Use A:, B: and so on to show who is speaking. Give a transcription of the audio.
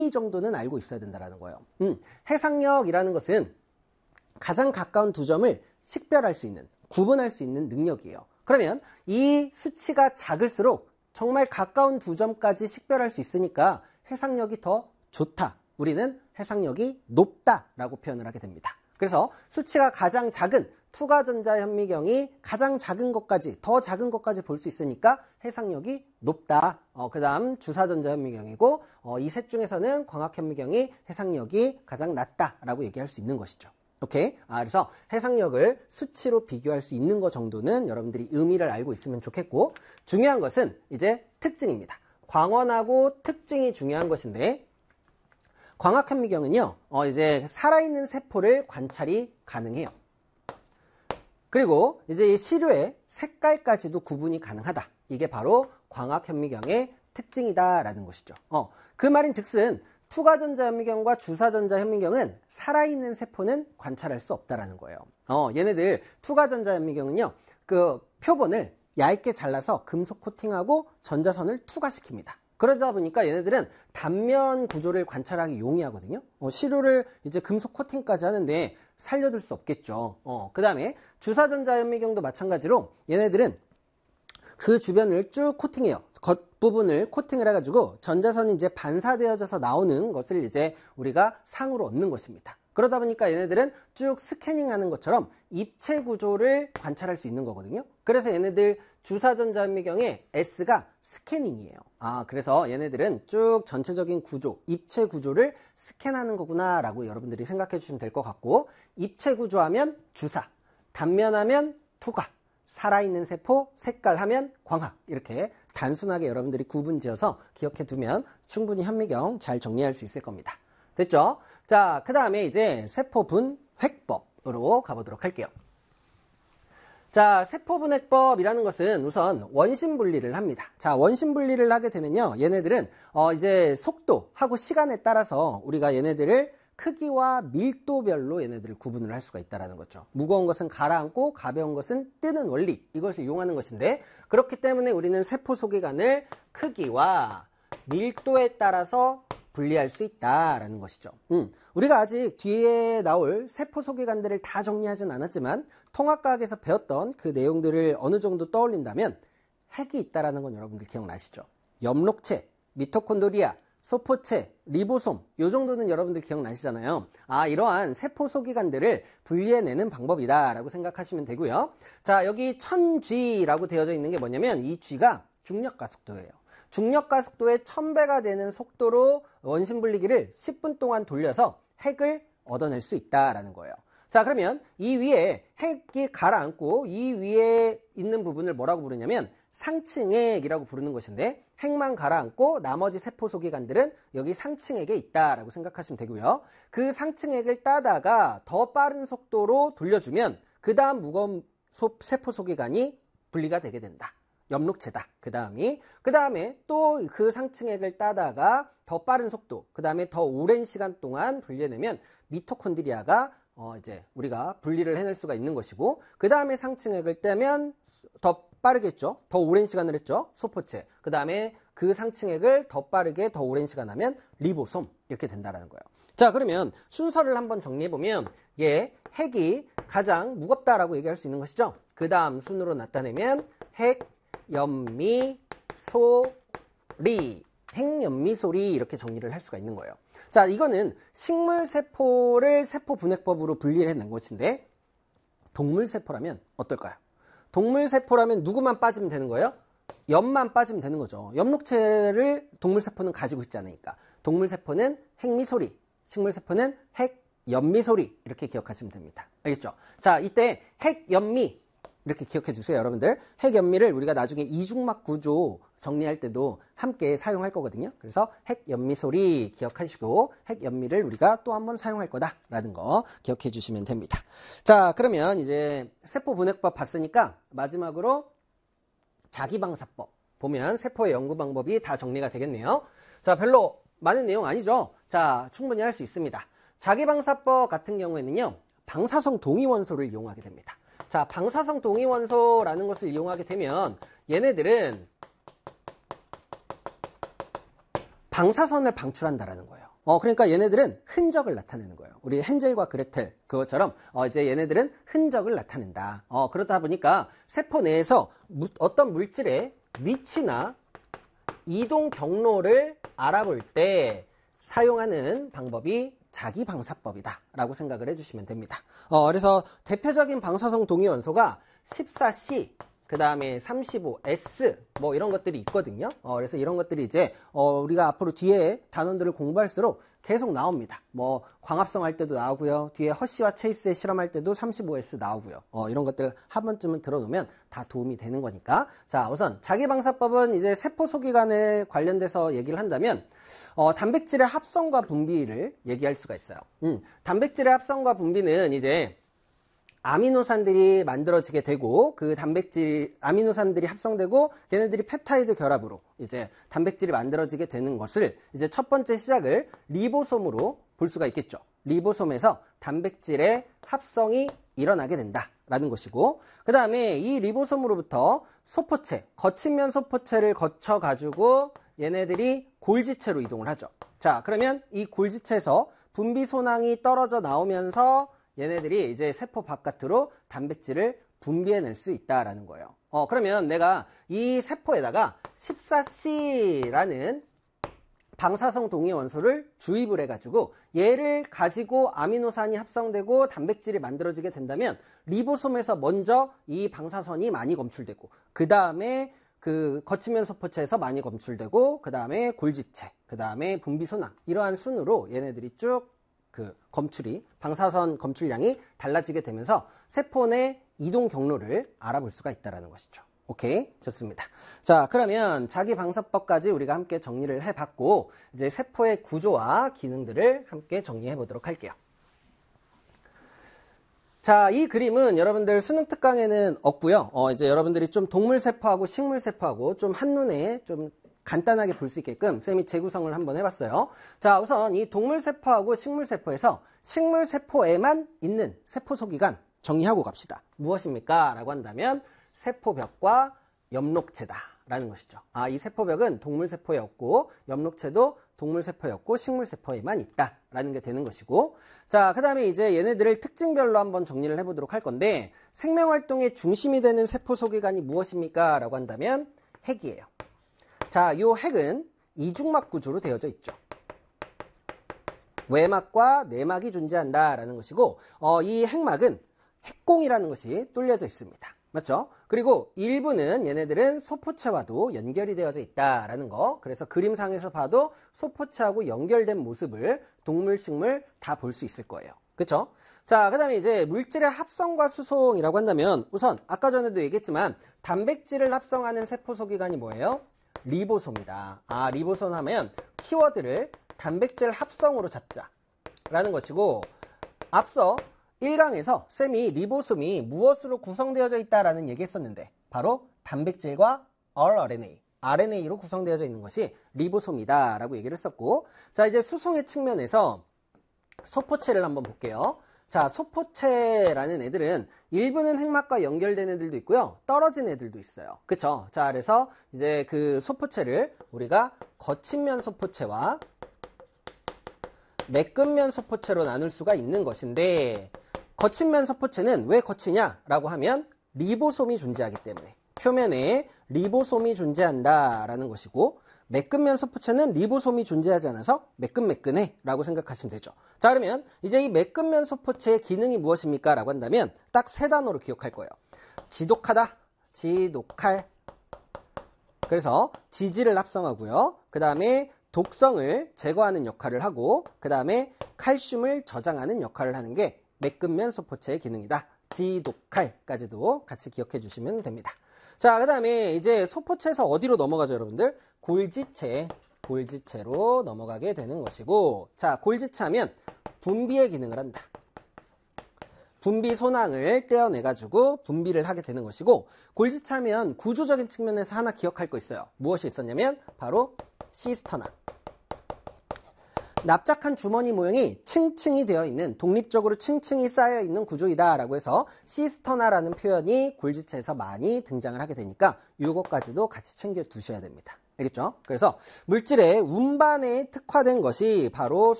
A: 정도는 알고 있어야 된다는 거예요. 해상력이라는 것은 가장 가까운 두 점을 식별할 수 있는, 구분할 수 있는 능력이에요. 그러면 이 수치가 작을수록 정말 가까운 두 점까지 식별할 수 있으니까 해상력이 더 좋다. 우리는 해상력이 높다라고 표현을 하게 됩니다. 그래서 수치가 가장 작은 투과전자 현미경이 가장 작은 것까지, 더 작은 것까지 볼 수 있으니까 해상력이 높다. 그 다음 주사전자 현미경이고 이 셋 중에서는 광학 현미경이 해상력이 가장 낮다라고 얘기할 수 있는 것이죠. 오케이? 그래서 해상력을 수치로 비교할 수 있는 것 정도는 여러분들이 의미를 알고 있으면 좋겠고, 중요한 것은 이제 특징입니다. 광원하고 특징이 중요한 것인데, 광학 현미경은요, 이제 살아있는 세포를 관찰이 가능해요. 그리고 이제 이 시료의 색깔까지도 구분이 가능하다. 이게 바로 광학 현미경의 특징이다라는 것이죠. 그 말인 즉슨 투과전자 현미경과 주사전자 현미경은 살아있는 세포는 관찰할 수 없다라는 거예요. 얘네들 투과전자 현미경은요, 그 표본을 얇게 잘라서 금속 코팅하고 전자선을 투과시킵니다. 그러다 보니까 얘네들은 단면 구조를 관찰하기 용이하거든요. 시료를 이제 금속 코팅까지 하는데 살려둘 수 없겠죠. 그 다음에 주사전자 현미경도 마찬가지로 얘네들은 그 주변을 쭉 코팅해요. 겉부분을 코팅을 해가지고 전자선이 이제 반사되어져서 나오는 것을 이제 우리가 상으로 얻는 것입니다. 그러다 보니까 얘네들은 쭉 스캐닝하는 것처럼 입체 구조를 관찰할 수 있는 거거든요. 그래서 얘네들 주사전자 현미경의 S가 스캐닝이에요. 그래서 얘네들은 쭉 전체적인 구조, 입체 구조를 스캔하는 거구나 라고 여러분들이 생각해 주시면 될 것 같고, 입체 구조하면 주사, 단면하면 투과, 살아있는 세포, 색깔하면 광학, 이렇게 단순하게 여러분들이 구분 지어서 기억해 두면 충분히 현미경 잘 정리할 수 있을 겁니다. 됐죠? 자, 그 다음에 이제 세포분획법으로 가보도록 할게요. 자, 세포분획법이라는 것은 우선 원심 분리를 합니다. 자, 원심 분리를 하게 되면요, 얘네들은 이제 속도하고 시간에 따라서 우리가 얘네들을 크기와 밀도별로 얘네들을 구분을 할 수가 있다는 거죠. 무거운 것은 가라앉고 가벼운 것은 뜨는 원리, 이것을 이용하는 것인데, 그렇기 때문에 우리는 세포 소기관을 크기와 밀도에 따라서 분리할 수 있다라는 것이죠. 우리가 아직 뒤에 나올 세포 소기관들을 다 정리하진 않았지만 통합과학에서 배웠던 그 내용들을 어느 정도 떠올린다면 핵이 있다라는 건 여러분들 기억나시죠? 엽록체, 미토콘드리아, 소포체, 리보솜, 요 정도는 여러분들 기억나시잖아요. 이러한 세포 소기관들을 분리해내는 방법이다 라고 생각하시면 되고요. 자, 여기 1000G라고 되어져 있는 게 뭐냐면 이 G가 중력가속도예요. 중력가속도의 1000배가 되는 속도로 원심 분리기를 10분 동안 돌려서 핵을 얻어낼 수 있다라는 거예요. 자, 그러면 이 위에 핵이 가라앉고 이 위에 있는 부분을 뭐라고 부르냐면 상층핵이라고 부르는 것인데, 핵만 가라앉고 나머지 세포 소기관들은 여기 상층핵에 있다라고 생각하시면 되고요. 그 상층핵을 따다가 더 빠른 속도로 돌려주면 그 다음 무거운 세포 소기관이 분리가 되게 된다. 엽록체다. 그 다음에 또 그 상층핵을 따다가 더 빠른 속도, 그 다음에 더 오랜 시간 동안 분리해내면 미토콘드리아가 이제 우리가 분리를 해낼 수가 있는 것이고, 그 다음에 상층핵을 떼면 더 빠르겠죠. 더 오랜 시간을 했죠. 소포체. 그 다음에 그 상층핵을 더 빠르게 더 오랜 시간 하면 리보솜, 이렇게 된다는 거예요. 자, 그러면 순서를 한번 정리해보면 핵이 가장 무겁다라고 얘기할 수 있는 것이죠. 그 다음 순으로 나타내면 핵, 연미, 소리, 핵연미소리, 이렇게 정리를 할 수가 있는 거예요. 자, 이거는 식물세포를 세포분획법으로 분리를 해낸 것인데, 동물세포라면 어떨까요? 동물세포라면 누구만 빠지면 되는 거예요? 엽만 빠지면 되는 거죠. 엽록체를 동물세포는 가지고 있지 않으니까. 동물세포는 핵미소리, 식물세포는 핵연미소리, 이렇게 기억하시면 됩니다. 알겠죠? 자, 이때 핵연미, 이렇게 기억해 주세요, 여러분들. 핵연미를 우리가 나중에 이중막 구조 정리할 때도 함께 사용할 거거든요. 그래서 핵연미소리 기억하시고 핵연미를 우리가 또 한번 사용할 거다라는 거 기억해 주시면 됩니다. 자, 그러면 이제 세포분획법 봤으니까 마지막으로 자기방사법 보면 세포의 연구 방법이 다 정리가 되겠네요. 자, 별로 많은 내용 아니죠? 자, 충분히 할 수 있습니다. 자기방사법 같은 경우에는요, 방사성 동위원소를 이용하게 됩니다. 자, 방사성 동위원소라는 것을 이용하게 되면 얘네들은 방사선을 방출한다라는 거예요. 그러니까 얘네들은 흔적을 나타내는 거예요. 우리 헨젤과 그레텔 그것처럼 이제 얘네들은 흔적을 나타낸다. 그러다 보니까 세포 내에서 어떤 물질의 위치나 이동 경로를 알아볼 때 사용하는 방법이 자기방사법이다 라고 생각을 해주시면 됩니다. 그래서 대표적인 방사성 동위원소가 14C, 그 다음에 35S 뭐 이런 것들이 있거든요. 그래서 이런 것들이 이제 우리가 앞으로 뒤에 단원들을 공부할수록 계속 나옵니다. 뭐 광합성 할 때도 나오고요. 뒤에 허쉬와 체이스의 실험할 때도 35S 나오고요. 이런 것들 한 번쯤은 들어놓으면 다 도움이 되는 거니까. 자, 우선 자기방사법은 이제 세포 소기관에 관련돼서 얘기를 한다면 단백질의 합성과 분비를 얘기할 수가 있어요. 단백질의 합성과 분비는 이제 아미노산들이 만들어지게 되고 그 아미노산들이 합성되고 걔네들이 펩타이드 결합으로 이제 단백질이 만들어지게 되는 것을 이제 첫 번째 시작을 리보솜으로 볼 수가 있겠죠. 리보솜에서 단백질의 합성이 일어나게 된다라는 것이고, 그 다음에 이 리보솜으로부터 소포체, 거친 면 소포체를 거쳐 가지고 얘네들이 골지체로 이동을 하죠. 자, 그러면 이 골지체에서 분비 소낭이 떨어져 나오면서 얘네들이 이제 세포 바깥으로 단백질을 분비해낼 수 있다라는 거예요. 그러면 내가 이 세포에다가 14C라는 방사성 동위원소를 주입을 해가지고 얘를 가지고 아미노산이 합성되고 단백질이 만들어지게 된다면 리보솜에서 먼저 이 방사선이 많이 검출되고 그 다음에 그 거친면 소포체에서 많이 검출되고 그 다음에 골지체, 그 다음에 분비소낭 이러한 순으로 얘네들이 쭉 그 검출이 방사선 검출량이 달라지게 되면서 세포 내 이동 경로를 알아볼 수가 있다는 것이죠. 오케이, 좋습니다. 자, 그러면 자기방사법까지 우리가 함께 정리를 해봤고 이제 세포의 구조와 기능들을 함께 정리해 보도록 할게요. 자, 이 그림은 여러분들 수능 특강에는 없고요. 이제 여러분들이 좀 동물세포하고 식물세포하고 좀 한눈에 좀 간단하게 볼 수 있게끔 쌤이 재구성을 한번 해봤어요. 자, 우선 이 동물세포하고 식물세포에서 식물세포에만 있는 세포소기관 정리하고 갑시다. 무엇입니까? 라고 한다면 세포벽과 엽록체다 라는 것이죠. 이 세포벽은 동물세포에 없고 엽록체도 동물세포에 없고 식물세포에만 있다 라는 게 되는 것이고, 자, 그 다음에 이제 얘네들을 특징별로 한번 정리를 해보도록 할 건데, 생명활동의 중심이 되는 세포소기관이 무엇입니까? 라고 한다면 핵이에요. 자, 요 핵은 이중막 구조로 되어져 있죠. 외막과 내막이 존재한다라는 것이고, 이 핵막은 핵공이라는 것이 뚫려져 있습니다. 맞죠? 그리고 일부는 얘네들은 소포체와도 연결이 되어져 있다라는 거. 그래서 그림상에서 봐도 소포체하고 연결된 모습을 동물, 식물 다 볼 수 있을 거예요. 그쵸? 자, 그 다음에 이제 물질의 합성과 수송이라고 한다면 우선 아까 전에도 얘기했지만 단백질을 합성하는 세포소기관이 뭐예요? 리보솜이다. 리보솜 하면 키워드를 단백질 합성으로 잡자 라는 것이고, 앞서 1강에서 쌤이 리보솜이 무엇으로 구성되어져 있다라는 얘기 했었는데 바로 단백질과 rRNA, RNA로 구성되어져 있는 것이 리보솜이다 라고 얘기를 했었고, 자, 이제 수송의 측면에서 소포체를 한번 볼게요. 자, 소포체라는 애들은 일부는 핵막과 연결된 애들도 있고요. 떨어진 애들도 있어요. 그쵸? 자, 그래서 이제 그 소포체를 우리가 거친면 소포체와 매끈면 소포체로 나눌 수가 있는 것인데, 거친면 소포체는 왜 거치냐라고 하면 리보솜이 존재하기 때문에 표면에 리보솜이 존재한다라는 것이고, 매끈면 소포체는 리보솜이 존재하지 않아서 매끈매끈해 라고 생각하시면 되죠. 자, 그러면 이제 이 매끈면 소포체의 기능이 무엇입니까? 라고 한다면 딱 세 단어로 기억할 거예요. 지독하다, 지독할. 그래서 지질을 합성하고요. 그 다음에 독성을 제거하는 역할을 하고, 그 다음에 칼슘을 저장하는 역할을 하는 게 매끈면 소포체의 기능이다. 지독할까지도 같이 기억해 주시면 됩니다. 자, 그 다음에 이제 소포체에서 어디로 넘어가죠, 여러분들? 골지체로 넘어가게 되는 것이고, 자, 골지체 하면 분비의 기능을 한다. 분비 소낭을 떼어내가지고 분비를 하게 되는 것이고, 골지체 하면 구조적인 측면에서 하나 기억할 거 있어요. 무엇이 있었냐면 바로 시스터나. 납작한 주머니 모양이 층층이 되어 있는, 독립적으로 층층이 쌓여 있는 구조이다 라고 해서 시스터나라는 표현이 골지체에서 많이 등장을 하게 되니까 이것까지도 같이 챙겨 두셔야 됩니다. 알겠죠? 그래서 물질의 운반에 특화된 것이 바로